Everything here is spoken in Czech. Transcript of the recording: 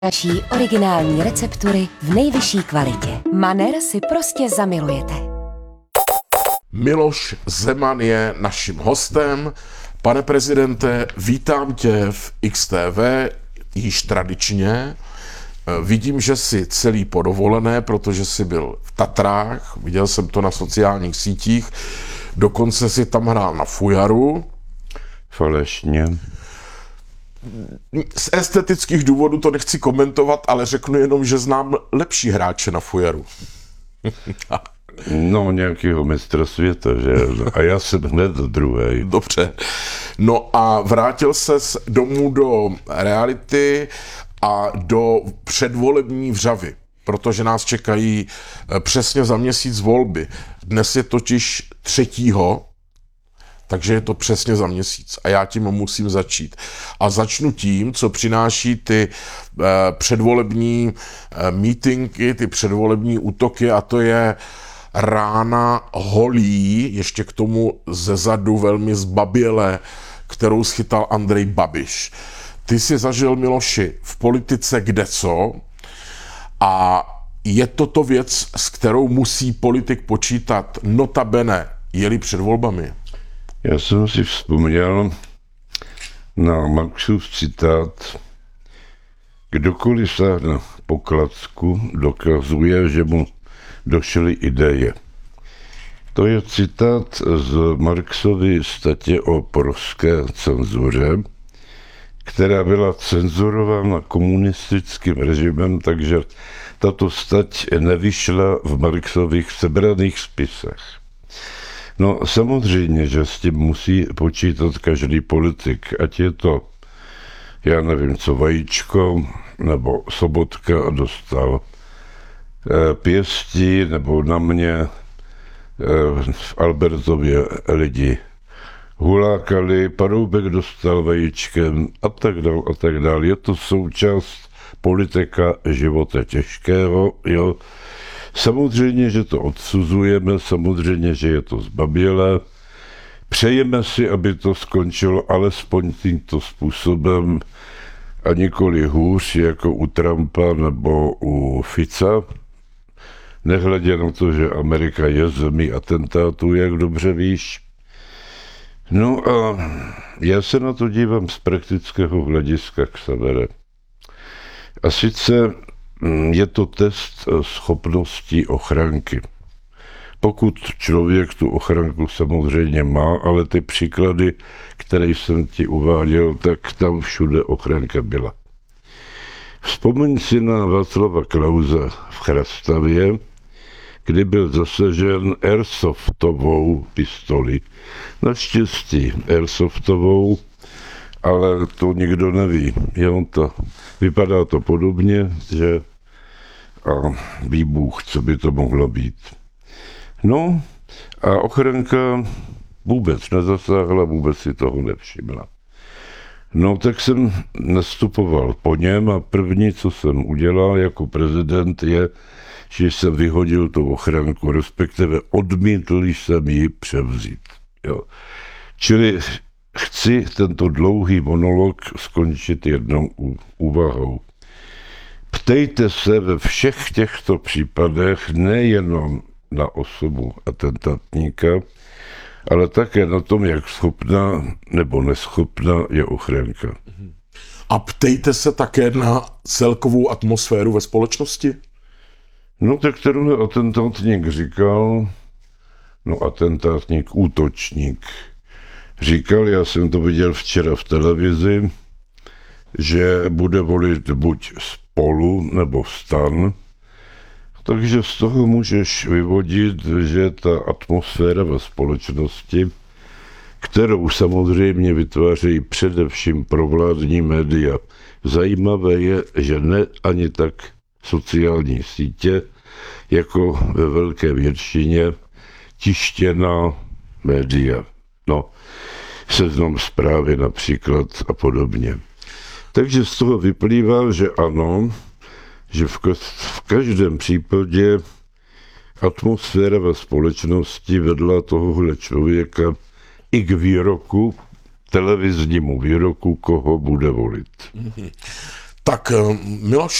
Naší originální receptury v nejvyšší kvalitě. Maner si prostě zamilujete. Miloš Zeman je naším hostem. Pane prezidente, vítám tě v XTV, již tradičně. Vidím, že jsi celý po dovolené, protože jsi byl v Tatrách, viděl jsem to na sociálních sítích, dokonce si tam hrál na fujaru. Falešně. Z estetických důvodů to nechci komentovat, ale řeknu jenom, že znám lepší hráče na fujaru. No, nějakého mistra světa, že? A já jsem hned druhý. Dobře. No a vrátil ses domů do reality a do předvolební vřavy, protože nás čekají přesně za měsíc volby. Dnes je totiž 3. takže je to přesně za měsíc a já tím musím začít. A začnu tím, co přináší ty předvolební mítinky, ty předvolební útoky, a to je rána holí, ještě k tomu zezadu velmi zbabělé, kterou schytal Andrej Babiš. Ty jsi zažil, Miloši, v politice kdeco a je toto věc, s kterou musí politik počítat, notabene, je-li před volbami? Já jsem si vzpomněl na Marxův citát: kdokoliv sáhne po klacku, dokazuje, že mu došly ideje. To je citát z Marxovy statě o pruské cenzuře, která byla cenzurována komunistickým režimem, takže tato stať nevyšla v Marxových sebraných spisech. No samozřejmě, že s tím musí počítat každý politik, ať je to, já nevím co, Vajíčko, nebo Sobotka dostal pěstí, nebo na mě v Albertově lidi hulákali, Paroubek dostal vajíčkem a tak dál. Je to součást politika života těžkého, jo. Samozřejmě, že to odsuzujeme, samozřejmě, že je to zbabělé. Přejeme si, aby to skončilo alespoň tímto způsobem a nikoli hůř, jako u Trumpa nebo u Fica. Nehledě na to, že Amerika je zemí atentátů, jak dobře víš. No a já se na to dívám z praktického hlediska, Xavere. A sice je to test schopností ochranky. Pokud člověk tu ochranku samozřejmě má, ale ty příklady, které jsem ti uváděl, tak tam všude ochranka byla. Vzpomeň si na Václava Klause v Chrastavě, kdy byl zasažen airsoftovou pistoli. Naštěstí airsoftovou, ale to nikdo neví. Vypadá to podobně, že a ví Bůh, co by to mohlo být. No a ochranka vůbec nezasáhla, vůbec si toho nevšimla. No tak jsem nastupoval po něm a první, co jsem udělal jako prezident, je, že jsem vyhodil tu ochranku, respektive odmítl jsem ji převzít. Jo. Čili chci tento dlouhý monolog skončit jednou úvahou. Ptejte se ve všech těchto případech nejenom na osobu atentátníka, ale také na tom, jak schopná nebo neschopná je ochranka. A ptejte se také na celkovou atmosféru ve společnosti? No tak tenhle atentátník říkal, útočník, říkal, já jsem to viděl včera v televizi, že bude volit buď Spolu nebo STAN, takže z toho můžeš vyvodit, že ta atmosféra ve společnosti, kterou samozřejmě vytvářejí především provládní média. Zajímavé je, že ne ani tak sociální sítě, jako ve velké většině tištěná média. No, Seznam Zprávy například a podobně. Takže z toho vyplývá, že ano, že v každém případě atmosféra ve společnosti vedla tohohle člověka i k výroku, televiznímu výroku, koho bude volit. Tak Miloš